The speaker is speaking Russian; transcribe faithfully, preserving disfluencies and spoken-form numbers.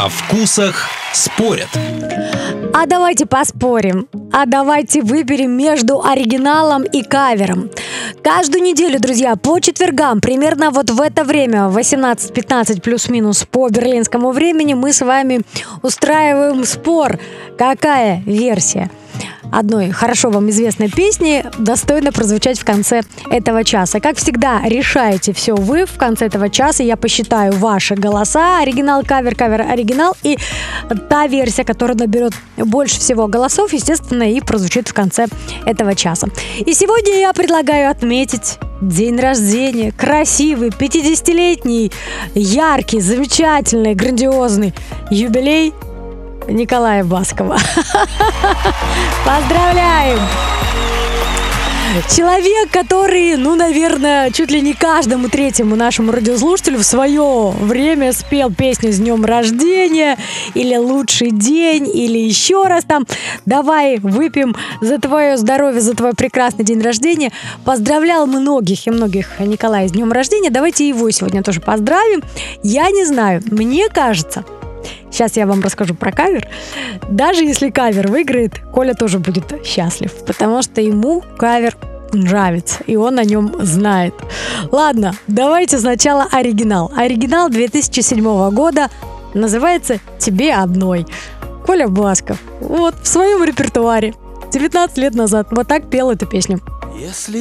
О вкусах спорят. А давайте поспорим. А давайте выберем между оригиналом и кавером. Каждую неделю, друзья, по четвергам, примерно вот в это время, восемнадцать пятнадцать плюс-минус по берлинскому времени, мы с вами устраиваем спор. Какая версия одной хорошо вам известной песни достойно прозвучать в конце этого часа? Как всегда, решаете все вы в конце этого часа. Я посчитаю ваши голоса. Оригинал, кавер, кавер, оригинал. И та версия, которая наберет больше всего голосов, естественно, и прозвучит в конце этого часа. И сегодня я предлагаю отметить день рождения. Красивый, пятидесятилетний, яркий, замечательный, грандиозный юбилей Николая Баскова. Поздравляем! Человек, который, ну, наверное, чуть ли не каждому третьему нашему радиослушателю в свое время спел песню «С днем рождения» или «Лучший день», или еще раз там «Давай выпьем за твое здоровье, за твой прекрасный день рождения». Поздравлял многих и многих Николай с днем рождения. Давайте его сегодня тоже поздравим. Я не знаю, мне кажется... Сейчас я вам расскажу про кавер. Даже если кавер выиграет, Коля тоже будет счастлив, потому что ему кавер нравится, и он о нем знает. Ладно, давайте сначала оригинал. Оригинал две тысячи седьмого года, называется «Тебе одной». Коля Басков вот в своем репертуаре девятнадцать лет назад вот так пел эту песню. Если